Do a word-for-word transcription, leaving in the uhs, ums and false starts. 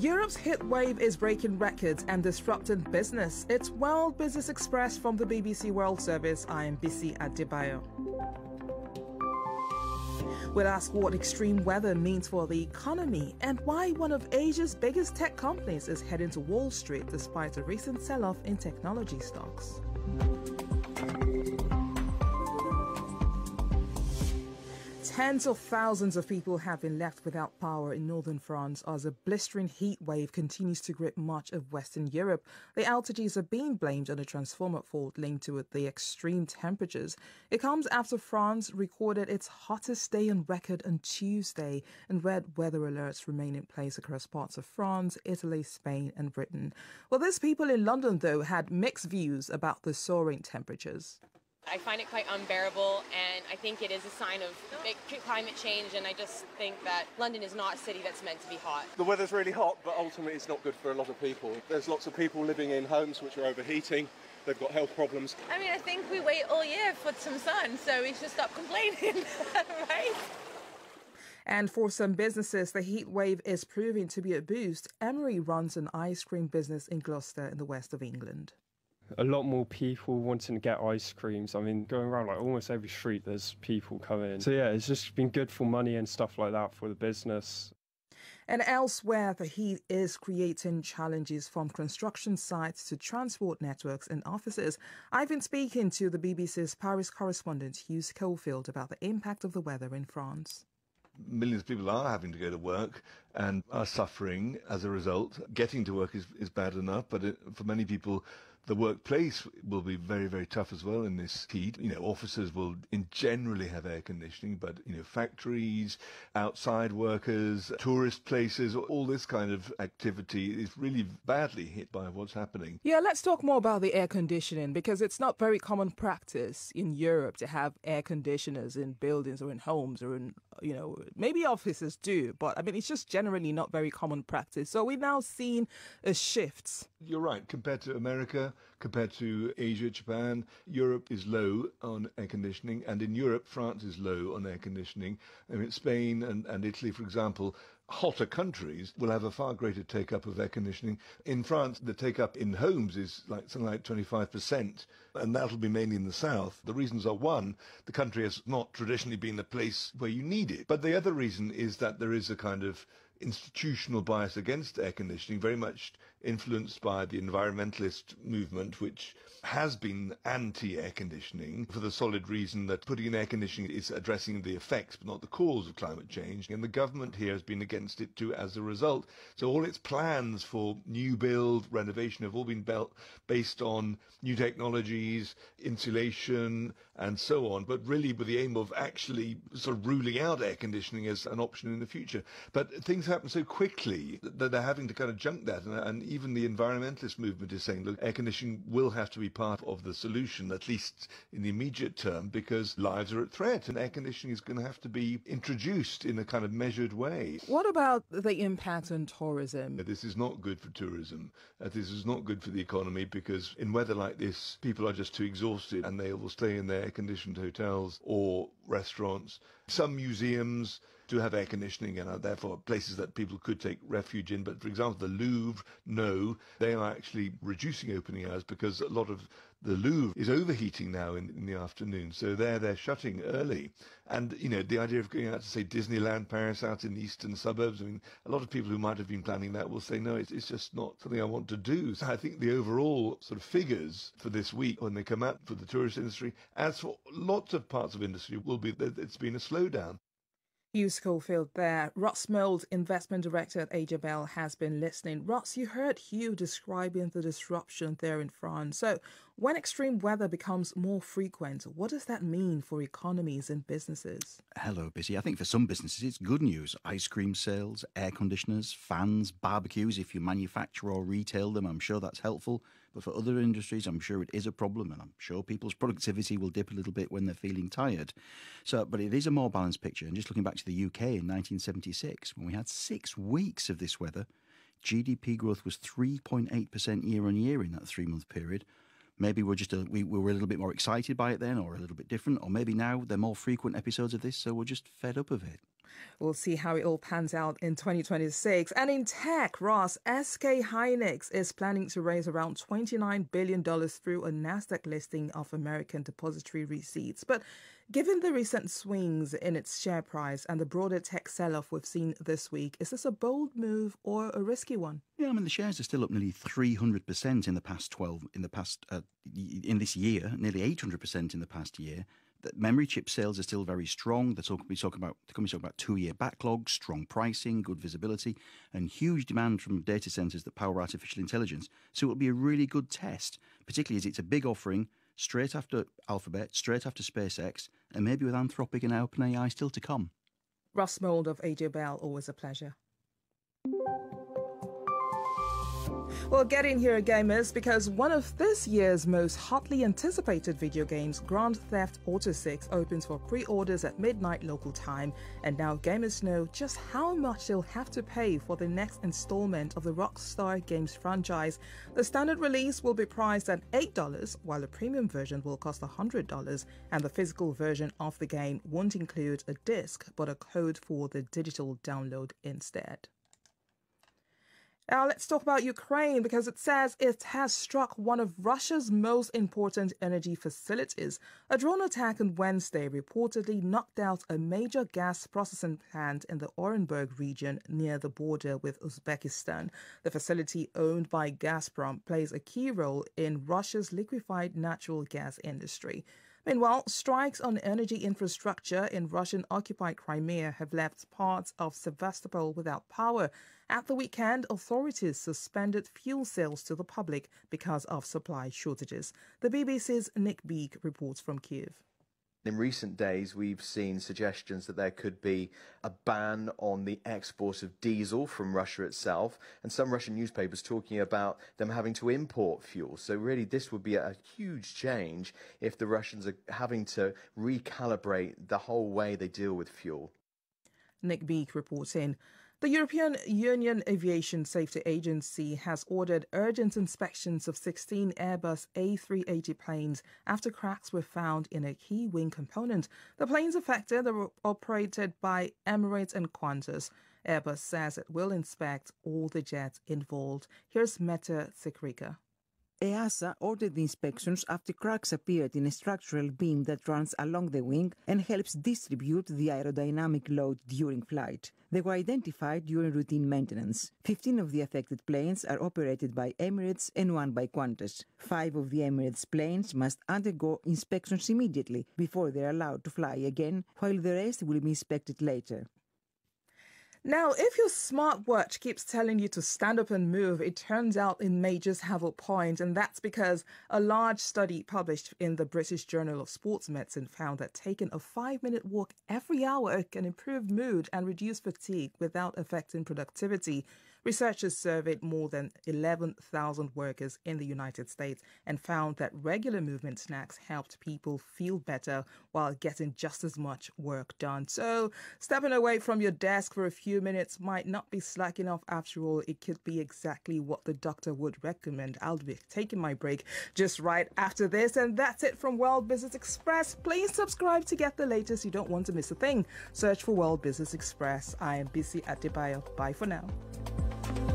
Europe's heat wave is breaking records and disrupting business. It's World Business Express from the B B C World Service. I am Bisi Adebayo. We'll ask what extreme weather means for the economy and why one of Asia's biggest tech companies is heading to Wall Street despite a recent sell-off in technology stocks. Tens of thousands of people have been left without power in northern France as a blistering heat wave continues to grip much of Western Europe. The outages are being blamed on a transformer fault linked to the extreme temperatures. It comes after France recorded its hottest day on record on Tuesday, and red weather alerts remain in place across parts of France, Italy, Spain and Britain. Well, these people in London, though, had mixed views about the soaring temperatures. I find it quite unbearable, and I think it is a sign of big climate change, and I just think that London is not a city that's meant to be hot. The weather's really hot, but ultimately it's not good for a lot of people. There's lots of people living in homes which are overheating. They've got health problems. I mean, I think we wait all year for some sun, so we should stop complaining, right? And for some businesses, the heat wave is proving to be a boost. Emery runs an ice cream business in Gloucester in the west of England. A lot more people wanting to get ice creams. I mean, going around like almost every street, there's people coming. So yeah, it's just been good for money and stuff like that for the business. And elsewhere, the heat is creating challenges from construction sites to transport networks and offices. I've been speaking to the B B C's Paris correspondent Hugh Schofield about the impact of the weather in France. Millions of people are having to go to work and are suffering as a result. Getting to work is, is bad enough, but it, for many people, the workplace will be very, very tough as well in this heat. You know, offices will in generally have air conditioning, but, you know, factories, outside workers, tourist places, all this kind of activity is really badly hit by what's happening. Yeah, let's talk more about the air conditioning, because it's not very common practice in Europe to have air conditioners in buildings or in homes or in, you know, maybe offices do, but I mean, it's just generally not very common practice. So we're now seeing a shift. You're right. Compared to America, compared to Asia, Japan, Europe is low on air conditioning, and in Europe, France is low on air conditioning. I mean, Spain and, and Italy, for example, hotter countries will have a far greater take-up of air conditioning. In France, the take-up in homes is like something like twenty-five percent, and that'll be mainly in the south. The reasons are, one, the country has not traditionally been the place where you need it. But the other reason is that there is a kind of institutional bias against air conditioning, very much influenced by the environmentalist movement, which has been anti-air conditioning for the solid reason that putting in air conditioning is addressing the effects but not the cause of climate change. And the government here has been against it too as a result. So all its plans for new build, renovation have all been built based on new technologies, insulation and so on, but really with the aim of actually sort of ruling out air conditioning as an option in the future. But things happen so quickly that they're having to kind of junk that, and, and even the environmentalist movement is saying, look, air conditioning will have to be part of the solution, at least in the immediate term, because lives are at threat, and air conditioning is going to have to be introduced in a kind of measured way. What about the impact on tourism? This is not good for tourism. Uh, this is not good for the economy, because in weather like this, people are just too exhausted and they will stay in their air-conditioned hotels or restaurants. Some museums do have air conditioning and are therefore places that people could take refuge in. But for example, the Louvre, no, they are actually reducing opening hours because a lot of the Louvre is overheating now in, in the afternoon. So there they're shutting early. And, you know, the idea of going out to, say, Disneyland Paris out in the eastern suburbs, I mean, a lot of people who might have been planning that will say, no, it's, it's just not something I want to do. So I think the overall sort of figures for this week when they come out for the tourist industry, as for lots of parts of industry, will be that it's been a slowdown. Hugh Schofield there. Ross Mould, investment director at Ajabel, has been listening. Ross, you heard Hugh describing the disruption there in France. So when extreme weather becomes more frequent, what does that mean for economies and businesses? Hello, Busy. I think for some businesses it's good news. Ice cream sales, air conditioners, fans, barbecues, if you manufacture or retail them, I'm sure that's helpful. But for other industries, I'm sure it is a problem, and I'm sure people's productivity will dip a little bit when they're feeling tired. So, but it is a more balanced picture. And just looking back to the U K in nineteen seventy-six, when we had six weeks of this weather, G D P growth was three point eight percent year on year in that three-month period. Maybe we're just a, we, we were a little bit more excited by it then, or a little bit different, or maybe now they're more frequent episodes of this, so we're just fed up of it. We'll see how it all pans out in twenty twenty-six. And in tech, Ross, S K Hynix is planning to raise around twenty-nine billion dollars through a NASDAQ listing of American depository receipts. But given the recent swings in its share price and the broader tech sell-off we've seen this week, is this a bold move or a risky one? Yeah, I mean, the shares are still up nearly three hundred percent in the past twelve, in the past, uh, in this year, nearly eight hundred percent in the past year. The memory chip sales are still very strong. They're talking, talking about, the company's talking about two-year backlogs, strong pricing, good visibility, and huge demand from data centers that power artificial intelligence. So it'll be a really good test, particularly as it's a big offering, straight after Alphabet, straight after SpaceX, and maybe with Anthropic and OpenAI still to come. Russ Mould of A J Bell, always a pleasure. Well, get in here, gamers, because one of this year's most hotly anticipated video games, Grand Theft Auto six, opens for pre-orders at midnight local time, and now gamers know just how much they'll have to pay for the next installment of the Rockstar Games franchise. The standard release will be priced at eight dollars, while the premium version will cost one hundred dollars, and the physical version of the game won't include a disc, but a code for the digital download instead. Now let's talk about Ukraine, because it says it has struck one of Russia's most important energy facilities. A drone attack on Wednesday reportedly knocked out a major gas processing plant in the Orenburg region near the border with Uzbekistan. The facility, owned by Gazprom, plays a key role in Russia's liquefied natural gas industry. Meanwhile, strikes on energy infrastructure in Russian-occupied Crimea have left parts of Sevastopol without power. At the weekend, authorities suspended fuel sales to the public because of supply shortages. The B B C's Nick Beek reports from Kyiv. In recent days, we've seen suggestions that there could be a ban on the export of diesel from Russia itself, and some Russian newspapers talking about them having to import fuel. So really, this would be a huge change if the Russians are having to recalibrate the whole way they deal with fuel. Nick Beek reports in. The European Union Aviation Safety Agency has ordered urgent inspections of sixteen Airbus A three eighty planes after cracks were found in a key wing component. The planes affected are operated by Emirates and Qantas. Airbus says it will inspect all the jets involved. Here's Meta Sikrika. EASA ordered the inspections after cracks appeared in a structural beam that runs along the wing and helps distribute the aerodynamic load during flight. They were identified during routine maintenance. Fifteen of the affected planes are operated by Emirates and one by Qantas. Five of the Emirates planes must undergo inspections immediately before they are allowed to fly again, while the rest will be inspected later. Now, if your smartwatch keeps telling you to stand up and move, it turns out it may just have a point, and that's because a large study published in the British Journal of Sports Medicine found that taking a five-minute walk every hour can improve mood and reduce fatigue without affecting productivity. Researchers surveyed more than eleven thousand workers in the United States and found that regular movement snacks helped people feel better while getting just as much work done. So, stepping away from your desk for a few minutes might not be slacking off after all. It could be exactly what the doctor would recommend. I'll be taking my break just right after this. And that's it from World Business Express. Please subscribe to get the latest. You don't want to miss a thing. Search for World Business Express. I am Bisi Adebayo. Bye for now.